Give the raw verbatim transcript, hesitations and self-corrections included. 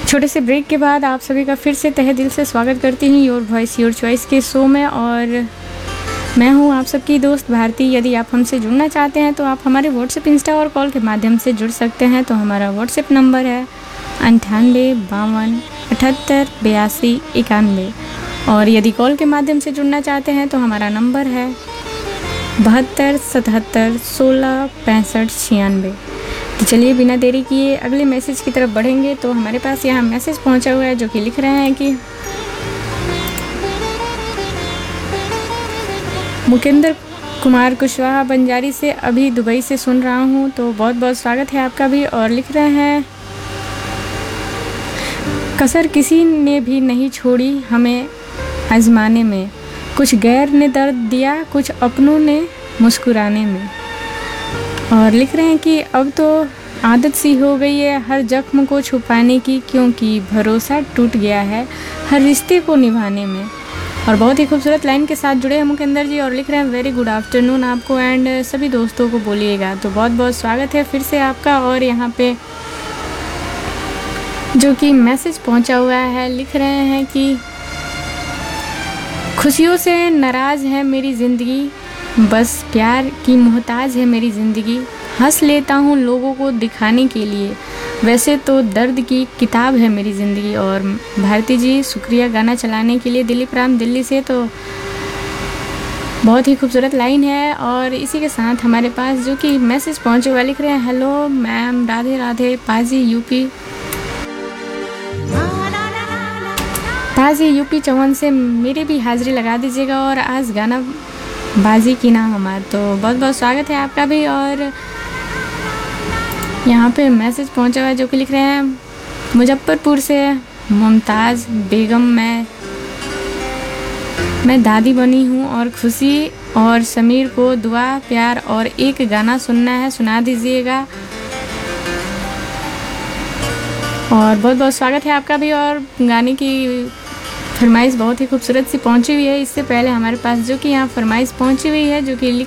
छोटे से ब्रेक के बाद आप सभी का फिर से तहे दिल से स्वागत करती हूँ योर वॉइस योर चॉइस के शो में। और मैं हूँ आप सबकी दोस्त भारती। यदि आप हमसे जुड़ना चाहते हैं तो आप हमारे व्हाट्सएप, इंस्टा और कॉल के माध्यम से जुड़ सकते हैं। तो हमारा व्हाट्सएप नंबर है अंठानवे बावन अठहत्तर बयासी इक्यानवे। और यदि कॉल के माध्यम से जुड़ना चाहते हैं तो हमारा नंबर है बहत्तर सतहत्तर सोलह पैंसठ छियानवे। तो चलिए बिना देरी किए अगले मैसेज की तरफ बढ़ेंगे। तो हमारे पास यहाँ मैसेज पहुँचा हुआ है जो कि लिख रहे हैं कि मुकेंद्र कुमार कुशवाहा बंजारी से अभी दुबई से सुन रहा हूँ। तो बहुत बहुत स्वागत है आपका भी। और लिख रहे हैं कसर किसी ने भी नहीं छोड़ी हमें आजमाने में, कुछ गैर ने दर्द दिया कुछ अपनों ने मुस्कुराने में। और लिख रहे हैं कि अब तो आदत सी हो गई है हर जख्म को छुपाने की, क्योंकि भरोसा टूट गया है हर रिश्ते को निभाने में। और बहुत ही खूबसूरत लाइन के साथ जुड़े हैं मुकेंद्र जी। और लिख रहे हैं वेरी गुड आफ्टरनून आपको एंड सभी दोस्तों को बोलिएगा। तो बहुत बहुत स्वागत है फिर से आपका। और यहाँ पे जो कि मैसेज पहुँचा हुआ है लिख रहे हैं कि खुशियों से नाराज़ है मेरी ज़िंदगी, बस प्यार की मोहताज है मेरी ज़िंदगी। हंस लेता हूँ लोगों को दिखाने के लिए, वैसे तो दर्द की किताब है मेरी ज़िंदगी। और भारती जी शुक्रिया गाना चलाने के लिए, दिलीप राम दिल्ली से। तो बहुत ही खूबसूरत लाइन है। और इसी के साथ हमारे पास जो कि मैसेज पहुँचे हुआ लिख रहे हैं हेलो मैम, राधे राधे, पाजी यूपी पाजी यूपी चौवन से मेरी भी हाज़िरी लगा दीजिएगा और आज गाना बाजी की ना हमार। तो बहुत बहुत स्वागत है आपका भी। और यहाँ पे मैसेज पहुँचा हुआ है जो कि लिख रहे हैं मुजफ्फरपुर से मुमताज़ बेगम, मैं मैं दादी बनी हूँ और खुशी और समीर को दुआ प्यार और एक गाना सुनना है, सुना दीजिएगा। और बहुत बहुत स्वागत है आपका भी। और गाने की फरमाइश बहुत ही खूबसूरत सी पहुंची हुई है। इससे पहले हमारे पास जो कि यहाँ फरमाइश पहुंची हुई है जो कि